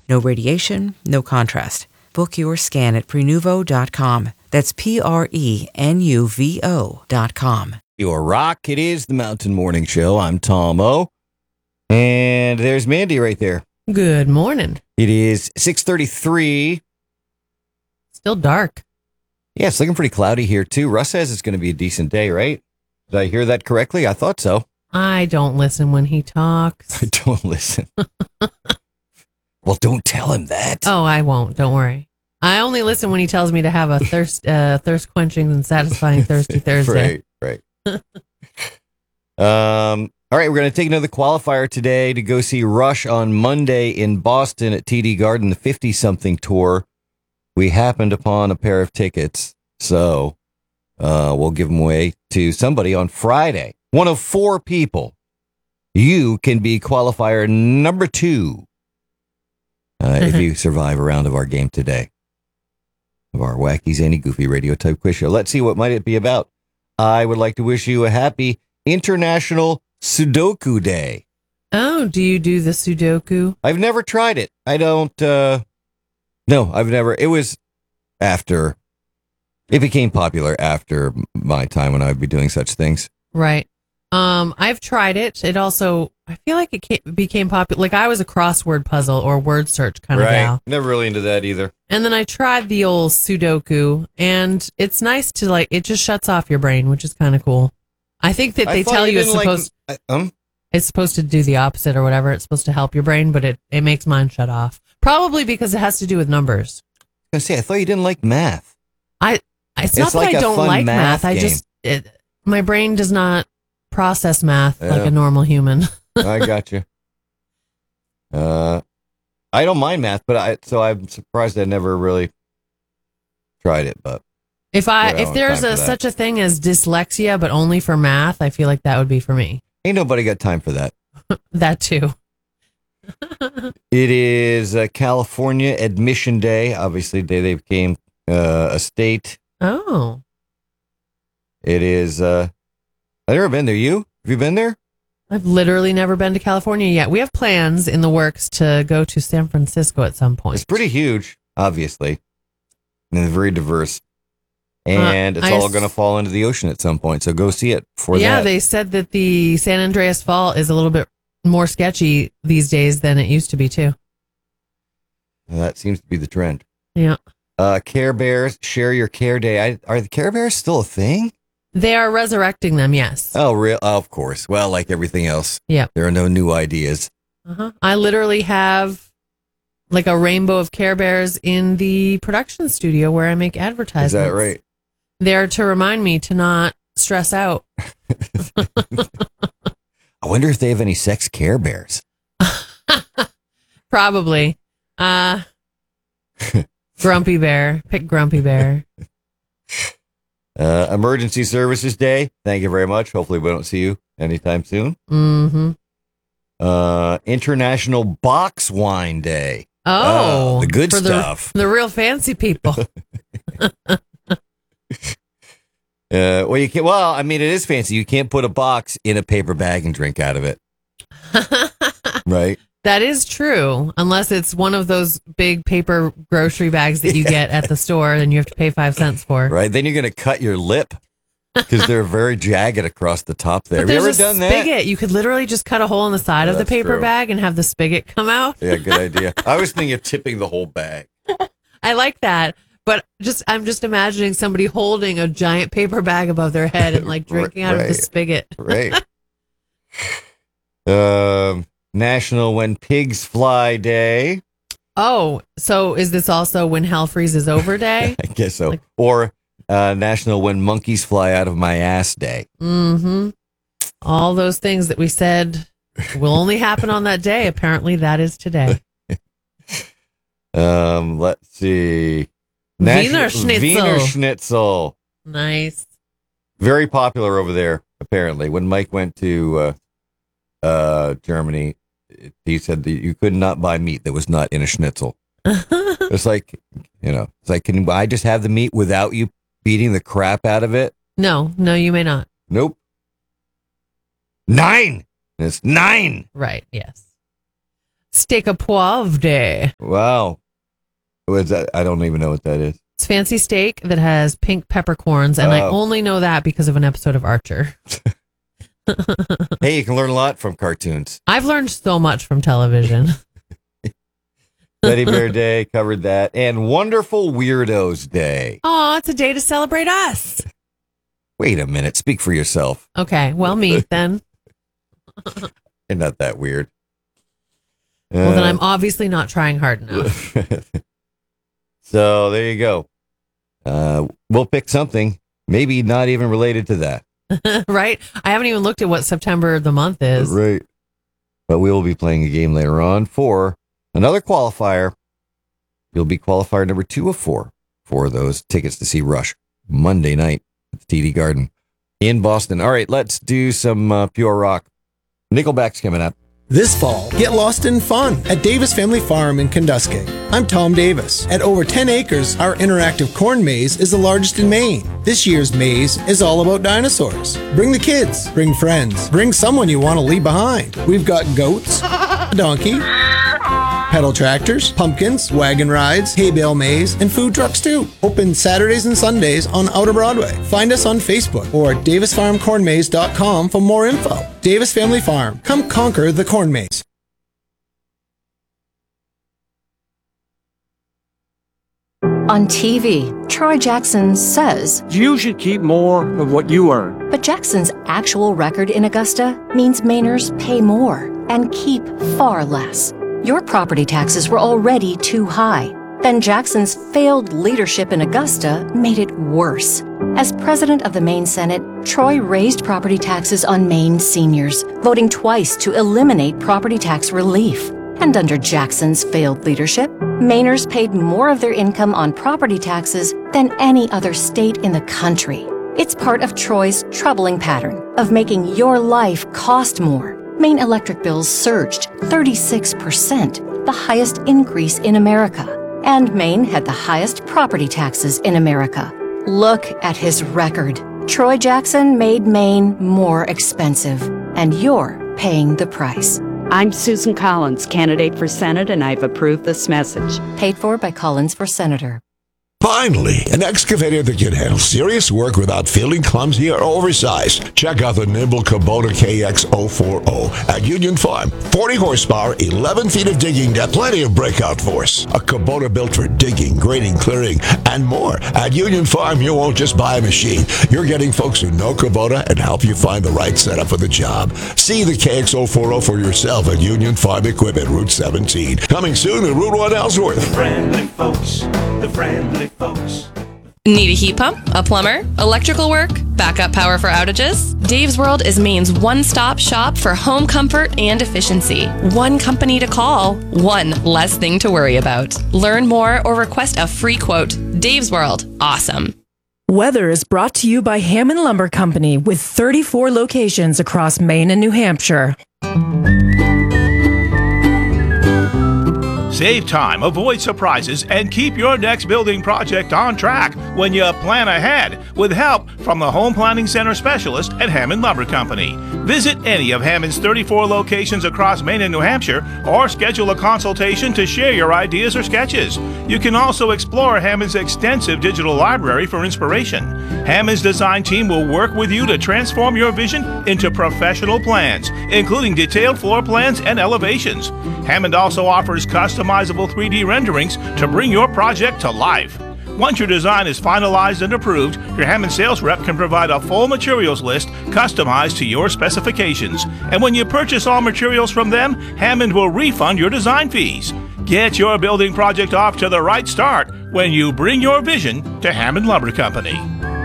No radiation, no contrast. Book your scan at Prenuvo.com. That's Prenuvo.com. Your rock. It is the Mountain Morning Show. I'm Tom O. And there's Mandy right there. Good morning. It is 6:33. Still dark. Yeah, it's looking pretty cloudy here, too. Russ says it's going to be a decent day, right? Did I hear that correctly? I thought so. I don't listen when he talks. I don't listen. Well, don't tell him that. Oh, I won't. Don't worry. I only listen when he tells me to have a thirst quenching and satisfying thirsty Thursday. Right. All right, we're going to take another qualifier today to go see Rush on Monday in Boston at TD Garden, the 50-something tour. We happened upon a pair of tickets, so we'll give them away to somebody on Friday. One of 4 people. You can be qualifier number 2 if you survive a round of our game today, of our wacky, zany, goofy radio type quiz show. Let's see, what might it be about? I would like to wish you a happy International Sudoku Day. Oh, do you do the Sudoku? I've never tried it. I don't, no, I've never. It was after, it became popular after my time when I would be doing such things. Right. I've tried it. It also, I feel like it became popular. Like I was a crossword puzzle or word search kind of gal. Never really into that either. And then I tried the old Sudoku, and it's nice to like, it just shuts off your brain, which is kind of cool. I think that they tell you it's supposed, it's supposed to do the opposite or whatever. It's supposed to help your brain, but it makes mine shut off. Probably because it has to do with numbers. I was going to say, I thought you didn't like math. It's not like that I don't like math. game. My brain does not process math like a normal human. I got you. I don't mind math, but so I'm surprised I never really tried it. But if there's such a thing as dyslexia, but only for math, I feel like that would be for me. Ain't nobody got time for that. That too. It is California Admission Day. Obviously, they became a state. Oh. It is. I've never been there. You? Have you been there? I've literally never been to California yet. We have plans in the works to go to San Francisco at some point. It's pretty huge, obviously, and very diverse. And it's all going to fall into the ocean at some point. So go see it for that. Yeah, they said that the San Andreas Fault is a little bit more sketchy these days than it used to be, too. That seems to be the trend. Yeah. Care Bears, Share Your Care Day. Are the Care Bears still a thing? They are resurrecting them, yes. Oh, real? Oh, of course. Well, like everything else. Yeah. There are no new ideas. Uh-huh. I literally have like a rainbow of Care Bears in the production studio where I make advertisements. Is that right? They're to remind me to not stress out. I wonder if they have any sex Care Bears. Probably. Grumpy Bear. Pick Grumpy Bear. Emergency Services Day. Thank you very much. Hopefully we don't see you anytime soon. Mm-hmm. International Box Wine Day. Oh. The good stuff. The real fancy people. Well, you can't. Well, I mean, it is fancy. You can't put a box in a paper bag and drink out of it. Right? That is true, unless it's one of those big paper grocery bags that you get at the store and you have to pay 5 cents for. Right. Then you're going to cut your lip because they're very jagged across the top there. But have you ever done that? Spigot. You could literally just cut a hole in the side of the paper bag and have the spigot come out. Yeah, good idea. I was thinking of tipping the whole bag. I like that. But I'm just imagining somebody holding a giant paper bag above their head and like drinking out of the spigot. Right. National When Pigs Fly Day. Oh, so is this also When Hell Freezes Over Day? I guess so. Or National When Monkeys Fly Out of My Ass Day. Mm-hmm. All those things that we said will only happen on that day. Apparently that is today. Let's see. Wiener Schnitzel. Wiener Schnitzel. Nice. Very popular over there, apparently. When Mike went to Germany, he said that you could not buy meat that was not in a schnitzel. It's like, can I just have the meat without you beating the crap out of it? No, you may not. Nope. 9. It's 9. Right, yes. Steak au poivre day. Wow. What is that? I don't even know what that is. It's fancy steak that has pink peppercorns, and I only know that because of an episode of Archer. Hey, you can learn a lot from cartoons. I've learned so much from television. Teddy Bear Day, covered that. And Wonderful Weirdos Day. Oh, it's a day to celebrate us. Wait a minute. Speak for yourself. Okay, well, me then. You're not that weird. Well, then I'm obviously not trying hard enough. So there you go. We'll pick something, maybe not even related to that. Right? I haven't even looked at what September the month is. Right. But we will be playing a game later on for another qualifier. You'll be qualifier number 2 of 4 for those tickets to see Rush Monday night at the TD Garden in Boston. All right, let's do some pure rock. Nickelback's coming up. This fall, get lost in fun at Davis Family Farm in Kenduskeag. I'm Tom Davis. At over 10 acres, our interactive corn maze is the largest in Maine. This year's maze is all about dinosaurs. Bring the kids, bring friends, bring someone you want to leave behind. We've got goats, a donkey, pedal tractors, pumpkins, wagon rides, hay bale maze, and food trucks too. Open Saturdays and Sundays on Outer Broadway. Find us on Facebook or at davisfarmcornmaze.com for more info. Davis Family Farm. Come conquer the corn maze. On TV, Troy Jackson says, "You should keep more of what you earn." But Jackson's actual record in Augusta means Mainers pay more and keep far less. Your property taxes were already too high. Then Jackson's failed leadership in Augusta made it worse. As president of the Maine Senate, Troy raised property taxes on Maine seniors, voting twice to eliminate property tax relief. And under Jackson's failed leadership, Mainers paid more of their income on property taxes than any other state in the country. It's part of Troy's troubling pattern of making your life cost more. Maine electric bills surged 36%, the highest increase in America. And Maine had the highest property taxes in America. Look at his record. Troy Jackson made Maine more expensive, and you're paying the price. I'm Susan Collins, candidate for Senate, and I've approved this message. Paid for by Collins for Senator. Finally, an excavator that can handle serious work without feeling clumsy or oversized. Check out the nimble Kubota KX040 at Union Farm. 40 horsepower, 11 feet of digging depth, plenty of breakout force. A Kubota built for digging, grading, clearing, and more. At Union Farm, you won't just buy a machine. You're getting folks who know Kubota and help you find the right setup for the job. See the KX040 for yourself at Union Farm Equipment, Route 17. Coming soon to Route 1 Ellsworth. The friendly folks. Folks. Need a heat pump, a plumber, electrical work, backup power for outages? Dave's World is Maine's one-stop shop for home comfort and efficiency. One company to call, one less thing to worry about. Learn more or request a free quote. Dave's World, awesome. Weather is brought to you by Hammond Lumber Company with 34 locations across Maine and New Hampshire. Save time, avoid surprises, and keep your next building project on track when you plan ahead with help from the Home Planning Center specialist at Hammond Lumber Company. Visit any of Hammond's 34 locations across Maine and New Hampshire or schedule a consultation to share your ideas or sketches. You can also explore Hammond's extensive digital library for inspiration. Hammond's design team will work with you to transform your vision into professional plans, including detailed floor plans and elevations. Hammond also offers customizable 3D renderings to bring your project to life. Once your design is finalized and approved, your Hammond sales rep can provide a full materials list customized to your specifications. And when you purchase all materials from them, Hammond will refund your design fees. Get your building project off to the right start when you bring your vision to Hammond Lumber Company.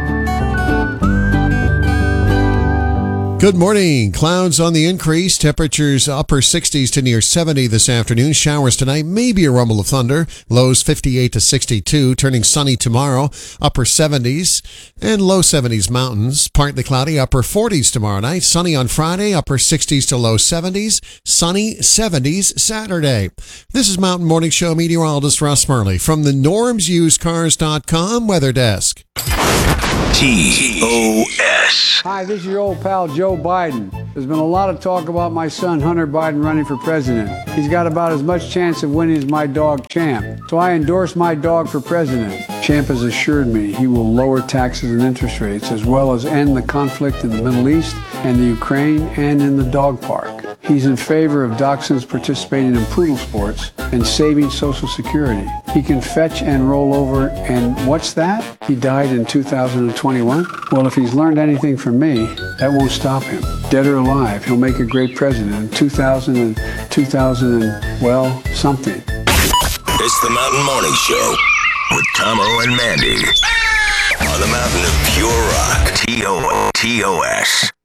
Good morning. Clouds on the increase. Temperatures upper 60s to near 70 this afternoon. Showers tonight. Maybe a rumble of thunder. Lows 58 to 62. Turning sunny tomorrow. Upper 70s and low 70s mountains. Partly cloudy. Upper 40s tomorrow night. Sunny on Friday. Upper 60s to low 70s. Sunny 70s Saturday. This is Mountain Morning Show meteorologist Russ Murley from the NormsUseCars.com weather desk. TOS. Hi, this is your old pal Joe Biden. There's been a lot of talk about my son Hunter Biden running for president. He's got about as much chance of winning as my dog Champ. So I endorse my dog for president. Champ has assured me he will lower taxes and interest rates as well as end the conflict in the Middle East and the Ukraine and in the dog park. He's in favor of dachshunds participating in poodle sports and saving Social Security. He can fetch and roll over, and what's that? He died in 2021? Well, if he's learned anything from me, that won't stop him. Dead or alive, he'll make a great president in 2000 well, something. It's the Mountain Morning Show with Tomo and Mandy on the Mountain of Pure Rock. TOS.